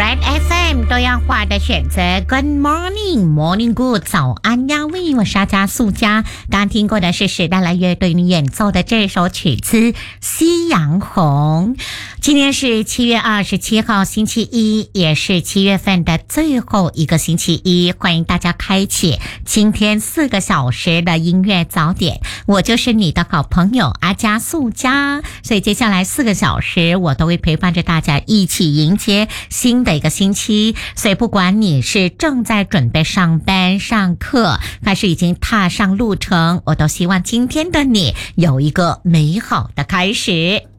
Red FM 多样化的选择 Good morning Morning Good 早安呀喂，我是阿加素佳。刚听过的是史黛莱乐队演奏的这首曲子《夕阳红》。今天是7月27号星期一，也是7月份的最后一个星期一，欢迎大家开启今天4个小时的音乐早点，我就是你的好朋友阿加素佳。所以接下来4个小时我都会陪伴着大家一起迎接新的一个星期，所以不管你是正在准备上班上课，还是已经踏上路程，我都希望今天的你有一个美好的开始。